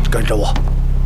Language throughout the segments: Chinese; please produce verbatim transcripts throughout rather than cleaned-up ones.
跟着我。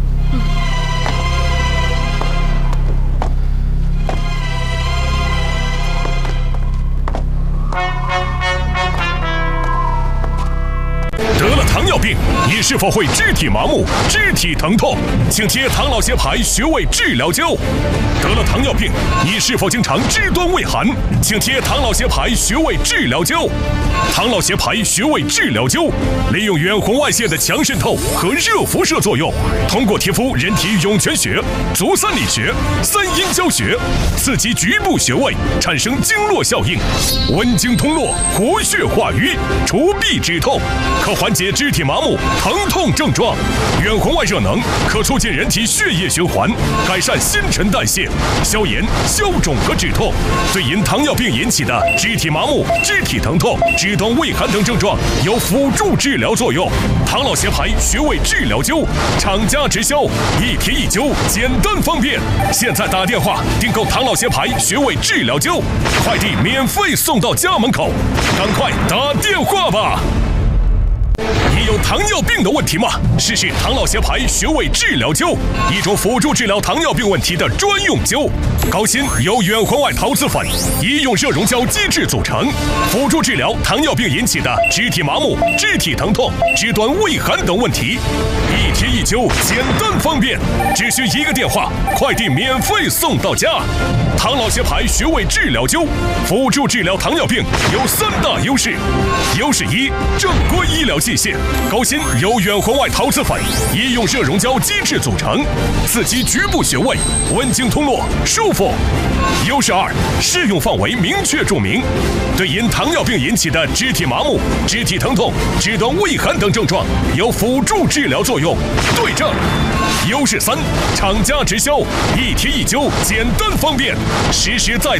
得了糖尿病，你是否会肢体麻木、肢体疼痛？请贴唐老协牌穴位治疗灸。得了糖尿病，你是否经常肢端畏寒？请贴唐老协牌穴位治疗灸。唐老协牌穴位治疗灸利用远红外线的强渗透和热辐射作用，通过贴敷人体涌泉穴、足三里穴、三阴交穴，刺激局部穴位，产生经络效应，温经通络，活血化瘀，除痹止痛，可缓解肢体麻木、疼痛症状。远红外热能可促进人体血液循环，改善新陈代谢，消炎、消肿和止痛，对因糖尿病引起的肢体麻木、肢体疼痛、肢端畏寒等症状有辅助治疗作用。唐老协牌穴位治疗灸，厂家直销，一贴一灸，简单方便。现在打电话订购唐老协牌穴位治疗灸，快递免费送到家门口，赶快打电话吧！你有糖尿病的问题吗？试试唐老协牌穴位治疗灸，一种辅助治疗糖尿病问题的专用灸。高锌由远红外陶瓷粉、医用热溶胶基质组成，辅助治疗糖尿病引起的肢体麻木、肢体疼痛、肢端畏寒等问题。一贴一灸，简单方便，只需一个电话，快递免费送到家。唐老协牌穴位治疗灸，辅助治疗糖尿病有三大优势：优势一，正规医疗器械，高锌由远红外陶瓷粉、医用热溶胶基质组成，刺激局部穴位，温经通络，舒服。优势二，适用范围明确注明，对因糖尿病引起的肢体麻木、肢体疼痛、肢端畏寒等症状有辅助治疗作用，对症。优势三，厂家直销，一贴一灸，简单方便，实时在